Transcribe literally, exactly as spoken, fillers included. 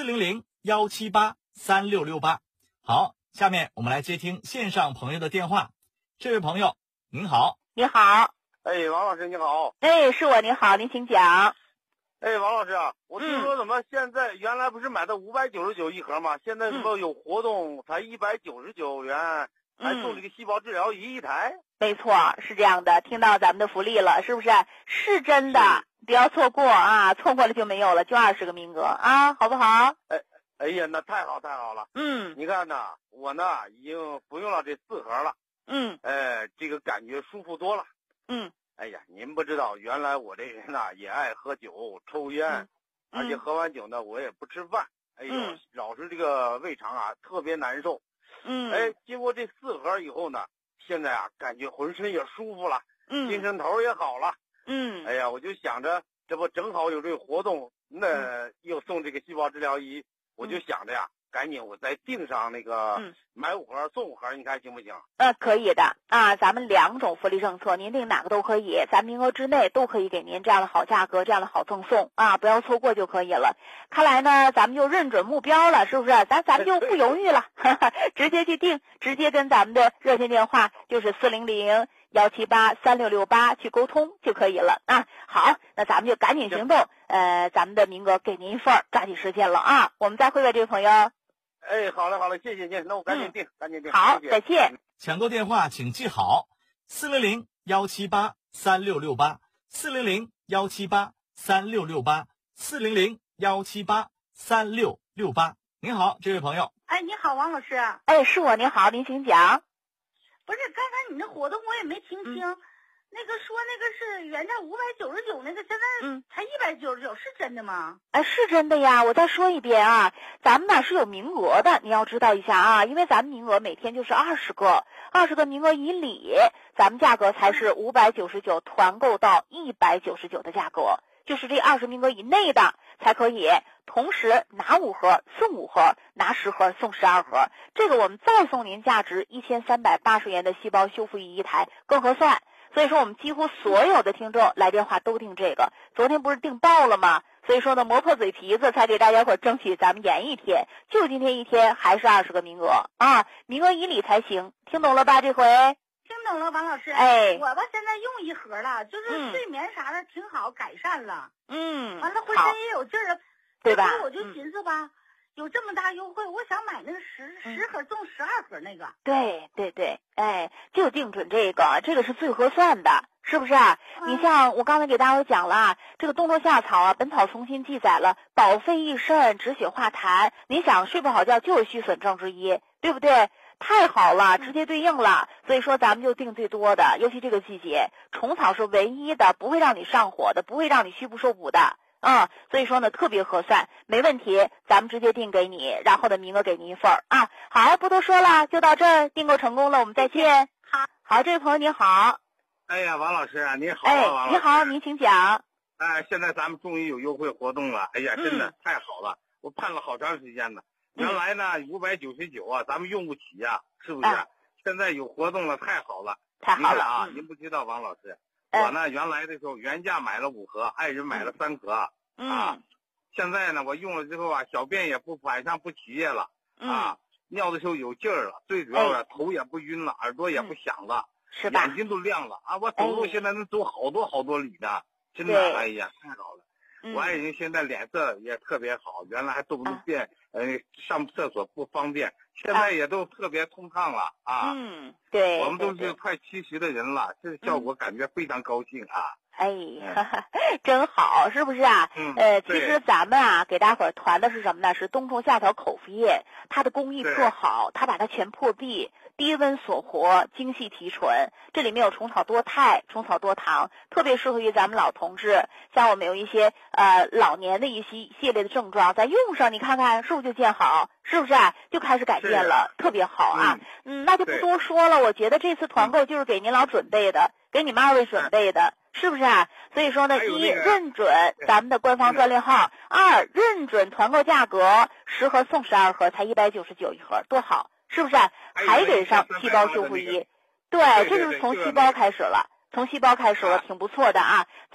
零零幺七八三六六八。好，下面我们来接听线上朋友的电话。这位朋友您好。 你好。 哎，王老师你好。 哎，是我，您好，您请讲。 哎，王老师啊，我听说怎么现在、嗯、原来不是买的五百九十九一盒吗？现在怎么有活动才一百九十九元，还送这个细胞治疗仪一台？ 没错，是这样的，听到咱们的福利了，是不是？是真的，不要错过啊，错过了就没有了，就二十个名额啊，好不好？ 哎，哎呀，那太好太好了。 嗯， 你看呐，我呢已经服用了这四盒了。 嗯， 哎，这个感觉舒服多了。 嗯， 哎呀，您不知道，原来我这人呐也爱喝酒、抽烟， 嗯、 而且喝完酒呢我也不吃饭。哎呦， 嗯、 老是这个胃肠啊特别难受。 嗯， 哎，经过这四盒以后呢，现在啊感觉浑身也舒服了， 嗯， 精神头也好了。 嗯， 哎呀，我就想着这不正好有这个活动，那、嗯、又送这个细胞治疗仪，我就想着呀。赶紧，我再订上那个， 嗯， 买五盒送五盒，你看行不行？ 呃，可以的啊，咱们两种福利政策，您订哪个都可以，咱名额之内都可以给您这样的好价格，这样的好赠送啊，不要错过就可以了。看来呢，咱们就认准目标了，是不是？咱咱们就不犹豫了，哈哈，直接去订，直接跟咱们的热线电话就是四零零幺七八三六六八去沟通就可以了啊。好，那咱们就赶紧行动，呃，咱们的名额给您一份，抓紧时间了啊。我们再会吧，这位朋友。 哎，好了好了，谢谢您，那我赶紧订，嗯、赶紧订。 好， 谢谢再见。 抢购电话请记好：四零零幺七八三六六八，四零零幺七八三六六八，四零零幺七八三六六八。您好，这位朋友。 哎，你好，王老师。 哎，是我，您好，您请讲。 不是，刚才你那活动我也没听清。嗯那个说那个是原价五百九十九，那个现在才一百九十九，是真的吗？ 哎，是真的呀！我再说一遍啊，咱们呢是有名额的，你要知道一下啊，因为咱们名额每天就是二十个，二十个名额以里，咱们价格才是五百九十九，团购到一百九十九的价格，就是这二十名额以内的才可以同时拿五盒送五盒，拿十盒送十二盒，这个我们再送您价值一千三百八十元的细胞修复仪一台，更合算。所以说我们几乎所有的听众来电话都订这个，昨天不是订爆了吗？所以说呢，磨破嘴皮子才给大家伙争取咱们延一天，就今天一天还是二十个名额啊，名额以里才行，听懂了吧？这回听懂了，王老师。 哎， 我吧现在用一盒了，就是睡眠啥的挺好，改善了。 嗯， 完了浑身也有劲儿了， 对吧？ 我就寻思吧。嗯有这么大优惠，我想买那个十十盒送十二盒那个。 对对对，哎，就定准这个，这个是最合算的，是不是啊？嗯、你像我刚才给大伙讲了，这个冬虫夏草啊，《本草从新》记载了保肺益肾、止血化痰。你想睡不好觉就是虚损症之一，对不对？太好了，直接对应了。所以说咱们就定最多的，尤其这个季节，虫草是唯一的，不会让你上火的，不会让你虚不受补的。嗯，所以说呢，特别合算，没问题，咱们直接订给你，然后的名额给您一份啊。好，不多说了，就到这儿，订购成功了，我们再见。 好， 好，这位朋友您好。 哎呀，王老师啊，你好啊， 哎， 王老师。 你好，您请讲。 哎，现在咱们终于有优惠活动了，哎呀，真的、嗯、太好了，我盼了好长时间呢。原来呢五百九十九啊，咱们用不起呀、啊，是不是、啊？现在有活动了，太好了， 太好了啊！ 嗯、 您不知道，王老师。 嗯、 我呢，原来的时候原价买了五盒，爱人买了三盒， 嗯、 啊，现在呢，我用了之后啊，小便也不晚上不起夜了， 嗯、 啊，尿的时候有劲儿了，最主要的、哎、头也不晕了，耳朵也不响了， 是吧？ 眼睛都亮了啊！我走路现在能走好多好多里呢，真的，哎呀，太好了！ 嗯、 我爱人现在脸色也特别好，原来还都不便，啊、呃，上厕所不方便，现在也都特别通畅了啊。 嗯，对， 我们都是快七十的人了，这效果感觉非常高兴啊。 哎，哈哈，真好，是不是啊？ 嗯， 呃，其实咱们啊，给大伙儿团的是什么呢？是冬虫夏草口服液，它的工艺特好，它把它全破壁，低温锁活，精细提纯。这里面有虫草多肽、虫草多糖，特别适合于咱们老同志。像我们有一些呃老年的一些一系列的症状，再用上，你看看是不是就见好？是不是啊？就开始改变了，特别好啊。嗯，那就不多说了。我觉得这次团购就是给您老准备的，给你们二位准备的。是不是啊？所以说呢，一认准咱们的官方专利号，二认准团购价格，十盒送十二盒，才一百九十九一盒，多好，是不是啊？还给上细胞修复仪，对，这就是从细胞开始了，从细胞开始了，挺不错的啊。